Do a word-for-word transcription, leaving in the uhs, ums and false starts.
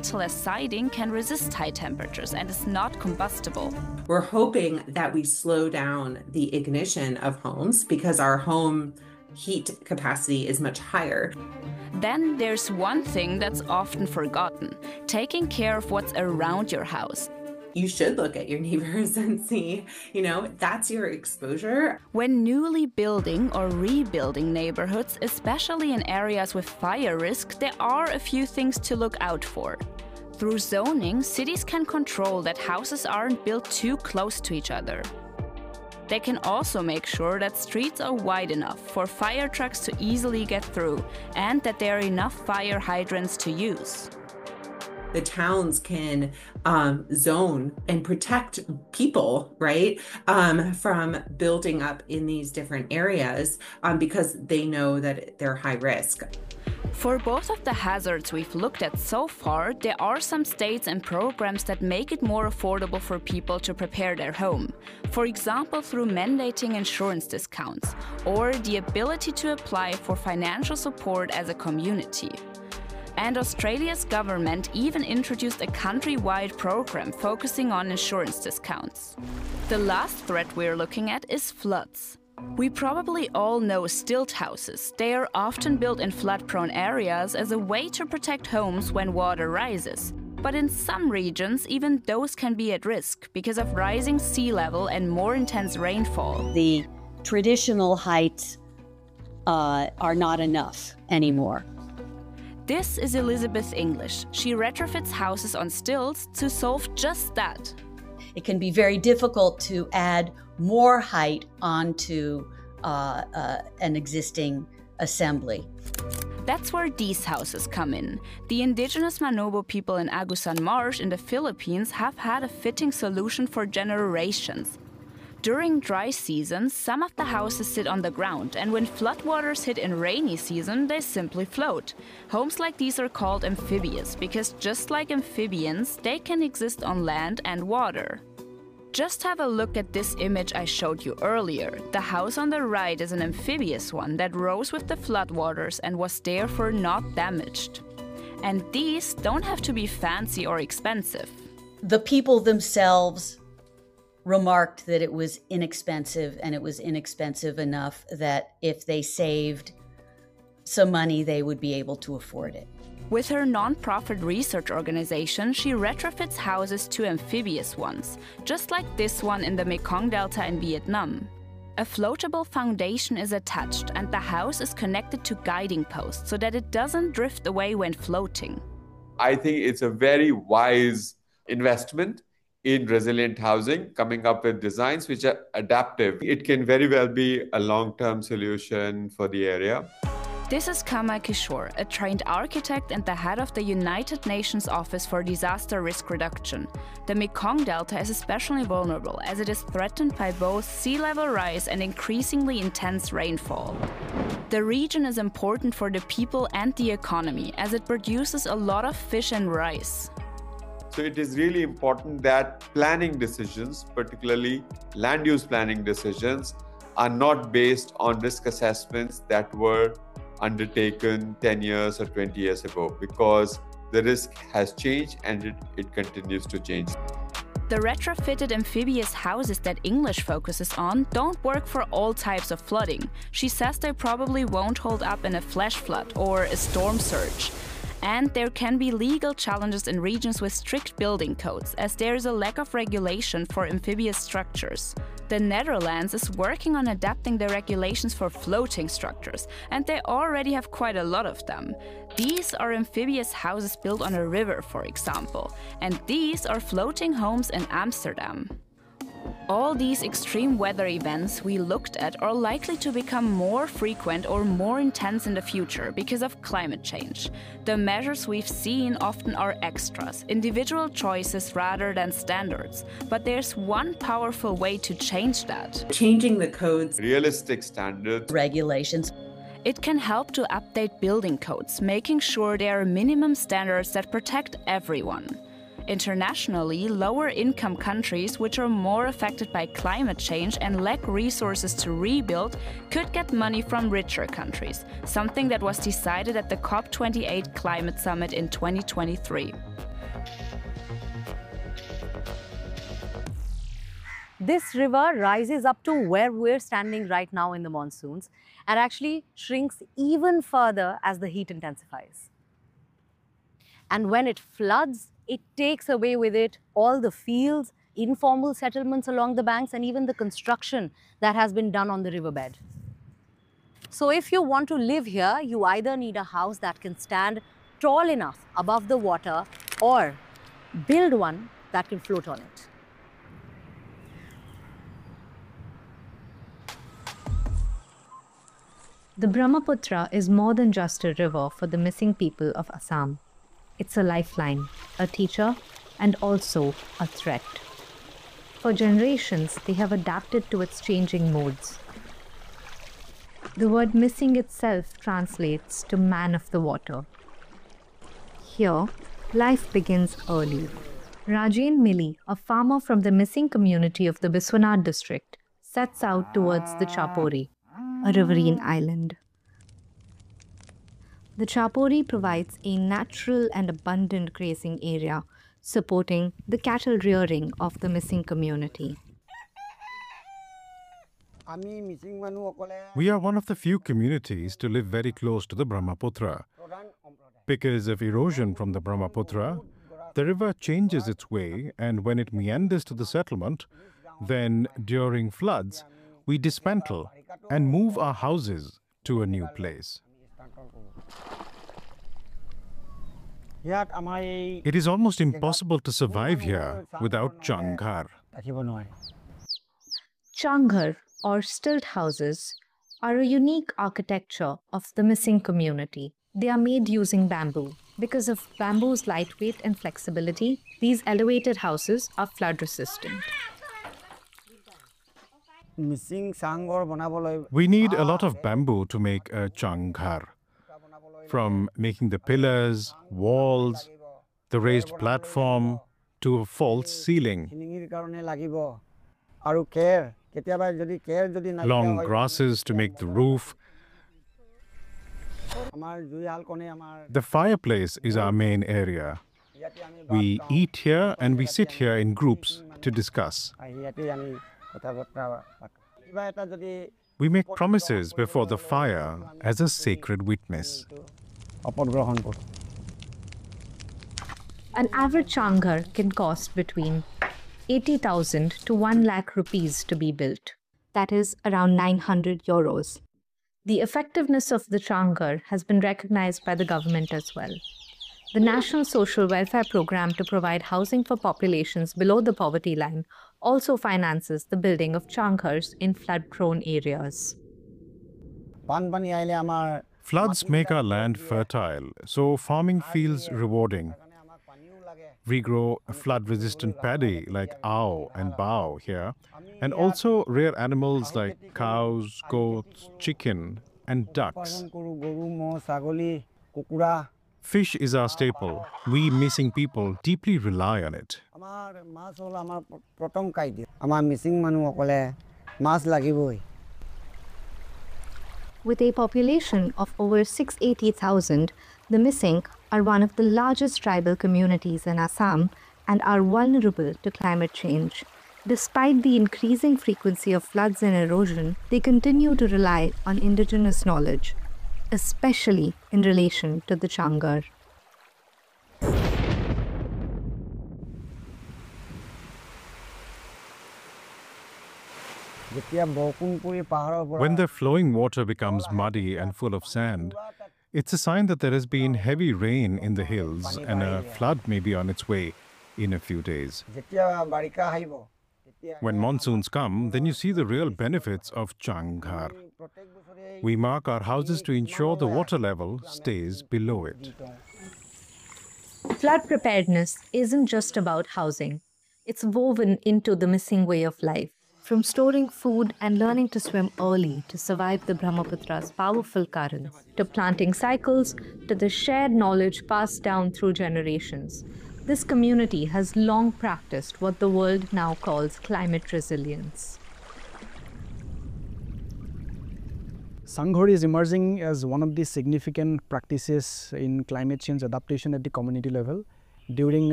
metal as siding can resist high temperatures and is not combustible. We're hoping that we slow down the ignition of homes because our home heat capacity is much higher. Then there's one thing that's often forgotten: taking care of what's around your house. You should look at your neighbors and see, you know, that's your exposure. When newly building or rebuilding neighborhoods, especially in areas with fire risk, there are a few things to look out for. Through zoning, cities can control that houses aren't built too close to each other. They can also make sure that streets are wide enough for fire trucks to easily get through and that there are enough fire hydrants to use. The towns can um, zone and protect people, right, um, from building up in these different areas um, because they know that they're high risk. For both of the hazards we've looked at so far, there are some states and programs that make it more affordable for people to prepare their home. For example, through mandating insurance discounts or the ability to apply for financial support as a community. And Australia's government even introduced a country-wide program focusing on insurance discounts. The last threat we're looking at is floods. We probably all know stilt houses. They are often built in flood-prone areas as a way to protect homes when water rises. But in some regions, even those can be at risk because of rising sea level and more intense rainfall. The traditional heights uh, are not enough anymore. This is Elizabeth English. She retrofits houses on stilts to solve just that. It can be very difficult to add more height onto uh, uh, an existing assembly. That's where these houses come in. The indigenous Manobo people in Agusan Marsh in the Philippines have had a fitting solution for generations. During dry seasons, some of the houses sit on the ground, and when floodwaters hit in rainy season, they simply float. Homes like these are called amphibious because just like amphibians, they can exist on land and water. Just have a look at this image I showed you earlier. The house on the right is an amphibious one that rose with the floodwaters and was therefore not damaged. And these don't have to be fancy or expensive. The people themselves remarked that it was inexpensive, and it was inexpensive enough that if they saved some money, they would be able to afford it. With her non-profit research organization, she retrofits houses to amphibious ones, just like this one in the Mekong Delta in Vietnam. A floatable foundation is attached, and the house is connected to guiding posts so that it doesn't drift away when floating. I think it's a very wise investment in resilient housing, coming up with designs which are adaptive. It can very well be a long-term solution for the area. This is Kamal Kishore, a trained architect and the head of the United Nations Office for Disaster Risk Reduction. The Mekong Delta is especially vulnerable as it is threatened by both sea level rise and increasingly intense rainfall. The region is important for the people and the economy as it produces a lot of fish and rice. So it is really important that planning decisions, particularly land use planning decisions, are not based on risk assessments that were undertaken ten years or twenty years ago, because the risk has changed and it, it continues to change. The retrofitted amphibious houses that English focuses on don't work for all types of flooding. She says they probably won't hold up in a flash flood or a storm surge. And there can be legal challenges in regions with strict building codes, as there is a lack of regulation for amphibious structures. The Netherlands is working on adapting the regulations for floating structures, and they already have quite a lot of them. These are amphibious houses built on a river, for example, and these are floating homes in Amsterdam. All these extreme weather events we looked at are likely to become more frequent or more intense in the future because of climate change. The measures we've seen often are extras, individual choices rather than standards. But there's one powerful way to change that. Changing the codes. Realistic standards. Regulations. It can help to update building codes, making sure there are minimum standards that protect everyone. Internationally, lower-income countries, which are more affected by climate change and lack resources to rebuild, could get money from richer countries, something that was decided at the COP twenty-eight Climate Summit in twenty twenty-three. This river rises up to where we're standing right now in the monsoons and actually shrinks even further as the heat intensifies. And when it floods, it takes away with it all the fields, informal settlements along the banks, and even the construction that has been done on the riverbed. So if you want to live here, you either need a house that can stand tall enough above the water or build one that can float on it. The Brahmaputra is more than just a river for the missing people of Assam. It's a lifeline, a teacher, and also a threat. For generations, they have adapted to its changing modes. The word missing itself translates to man of the water. Here, life begins early. Rajen Mili, a farmer from the missing community of the Biswanath district, sets out towards the Chapori, a riverine island. The Chapori provides a natural and abundant grazing area, supporting the cattle rearing of the missing community. We are one of the few communities to live very close to the Brahmaputra. Because of erosion from the Brahmaputra, the river changes its way, and when it meanders to the settlement, then during floods, we dismantle and move our houses to a new place. It is almost impossible to survive here without changhar. Changhar, or stilt houses, are a unique architecture of the missing community. They are made using bamboo. Because of bamboo's lightweight and flexibility, these elevated houses are flood resistant. We need a lot of bamboo to make a changhar. From making the pillars, walls, the raised platform, to a false ceiling. Long grasses to make the roof. The fireplace is our main area. We eat here and we sit here in groups to discuss. We make promises before the fire as a sacred witness. An average changhar can cost between eighty thousand to one lakh rupees to be built. That is around nine hundred euros. The effectiveness of the changhar has been recognized by the government as well. The National Social Welfare Program to provide housing for populations below the poverty line also finances the building of changhars in flood-prone areas. Floods make our land fertile, so farming feels rewarding. We grow flood-resistant paddy like aw and bao here, and also rear animals like cows, goats, chicken, and ducks. Fish is our staple. We missing people deeply rely on it. With a population of over six hundred eighty thousand, the missing are one of the largest tribal communities in Assam and are vulnerable to climate change. Despite the increasing frequency of floods and erosion, they continue to rely on indigenous knowledge, especially in relation to the changhar. When the flowing water becomes muddy and full of sand, it's a sign that there has been heavy rain in the hills and a flood may be on its way in a few days. When monsoons come, then you see the real benefits of changhar. We mark our houses to ensure the water level stays below it. Flood preparedness isn't just about housing. It's woven into the missing way of life. From storing food and learning to swim early to survive the Brahmaputra's powerful currents, to planting cycles, to the shared knowledge passed down through generations, this community has long practiced what the world now calls climate resilience. Changhar is emerging as one of the significant practices in climate change adaptation at the community level. During